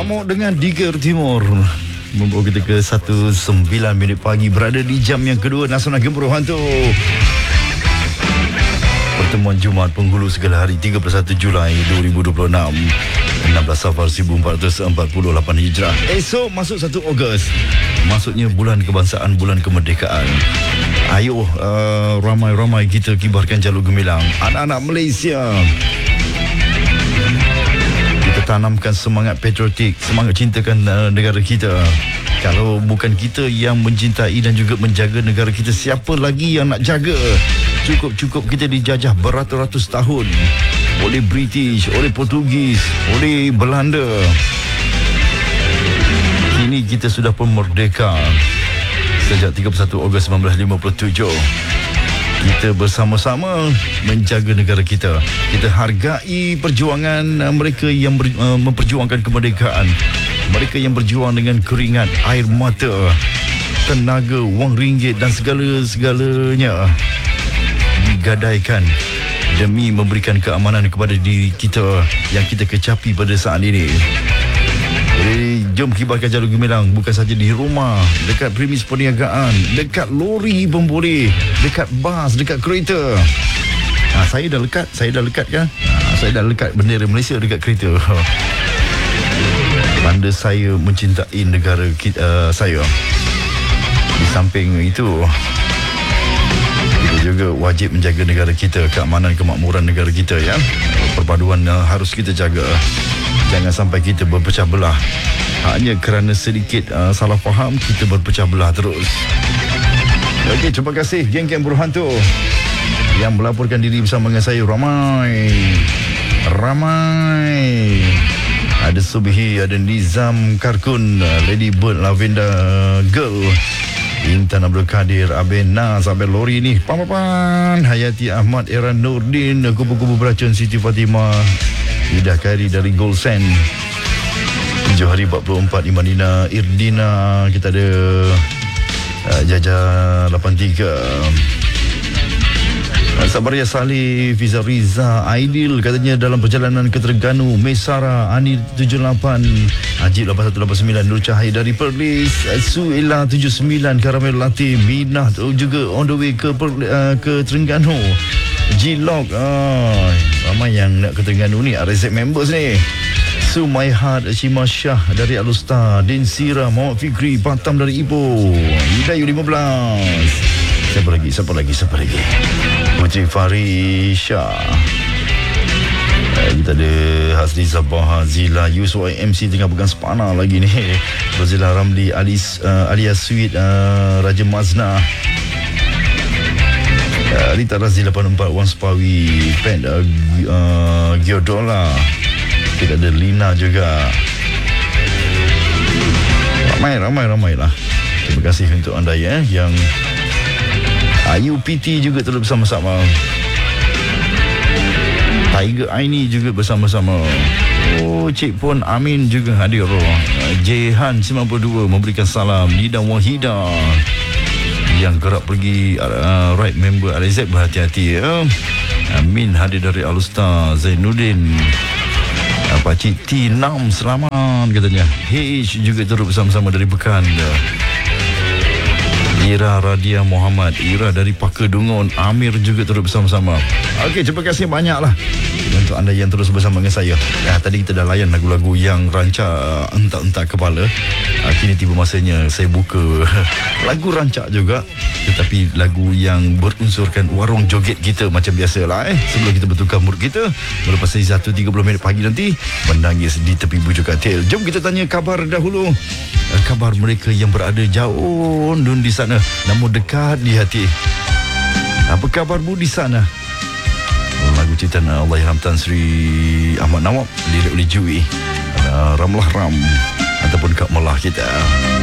Samuk dengan Diger Timur membawa kita ke 1:09 pagi, berada di jam yang kedua Nasional Gemuruh Hantu. Pertemuan Jumaat Penghulu segala hari 31 Julai 2026, 16 Safar 1448 Hijrah. Esok masuk 1 Ogos, maksudnya bulan kebangsaan, bulan kemerdekaan. Ayo ramai-ramai kita kibarkan jalur gemilang anak-anak Malaysia. Kita tanamkan semangat patriotik, semangat cintakan negara kita. Kalau bukan kita yang mencintai dan juga menjaga negara kita, siapa lagi yang nak jaga? Cukup kita dijajah beratus-ratus tahun oleh British, oleh Portugis, oleh Belanda. Kini kita sudah pun merdeka sejak 31 Ogos 1957. Kita bersama-sama menjaga negara kita. Kita hargai perjuangan mereka yang memperjuangkan kemerdekaan. Mereka yang berjuang dengan keringat, air mata, tenaga, wang ringgit dan segala-segalanya digadaikan demi memberikan keamanan kepada diri kita yang kita kecapi pada saat ini. Jadi, jom kibarkan jalur gemilang bukan saja di rumah, dekat premis perniagaan, dekat lori pun boleh, dekat bas, dekat kereta. Saya dah lekat kan? Saya dah lekat bendera Malaysia dekat kereta. Tanda saya mencintai negara saya. Di samping itu, kita juga wajib menjaga negara kita, keamanan, kemakmuran negara kita, ya. Perpaduan harus kita jaga. Jangan sampai kita berpecah belah hanya kerana sedikit salah faham, kita berpecah belah terus. Okey, terima kasih geng-geng Buruh Hantu yang melaporkan diri bersama dengan saya. Ramai. Ada Subhi, ada Nizam Karkun, Lady Bird, Lavender Girl, Intan Abdul Kadir, Abel Nas, Abel Lori ni, Pampapan, Hayati Ahmad, Era Nurdin, Kubu-Kubu Beracun, Siti Fatimah, Ida Khairi dari Gold Sand, Johari 44, Imanina Irdina. Kita ada Jaja 83, Sabaria Salih, Fiza Riza, Aidil katanya dalam perjalanan ke Terengganu, Mesara, Ani 78, Ajib 8189, Nur Cahaya dari Perlis, Suila 79, Karamel Latif, Minah juga on the way ke Terengganu, G-Log. Ramai yang nak ke Terengganu ni, RZ members ni. Sumaihat, Shima Shah dari Alustar, Din Sira, Muhammad Fikri, Batam dari Ipoh, Hidayu 15. Siapa lagi? Putri Farisha. Kita ada Hasni Sabah, Zila, Yusuf MC tengah pegang spana lagi ni. Rozila Ramli, alias Sweet, Raja Mazna, Rita Razi 84, Wan Spawi, Pet Giodola. Kita ada Lina juga. Ramai lah. Terima kasih untuk anda yang Ayu PT juga terus bersama-sama. Tiger Aini juga bersama-sama. Cik Pon Amin juga hadir. Jehan 92 memberikan salam. Nida Wahida yang kerap pergi right member RZ, berhati-hati ya. Amin hadir dari Alustar. Zainuddin, Pakcik T6 selamat katanya. H juga terus bersama-sama dari Pekan. Ira Radia Muhammad, Ira dari Pakedungun, Amir juga terus bersama-sama. Okey, terima kasih banyaklah untuk anda yang terus bersama dengan saya. Tadi kita dah layan lagu-lagu yang rancak entak-entak kepala. Kini tiba masanya saya buka lagu rancak juga, tetapi lagu yang berunsurkan warung joget kita macam biasalah. Sebelum kita bertukar mood kita melepas 1:30 pagi nanti menangis di tepi bujur katil. Jom kita tanya kabar dahulu. Kabar mereka yang berada jauh di sana namun dekat di hati. Apa kabarmu di sana? Lagu ciptaan Allahyarham Tan Sri Ahmad Nawab, lirik oleh Jui, Ramlah Ram ataupun Kak Melah kita.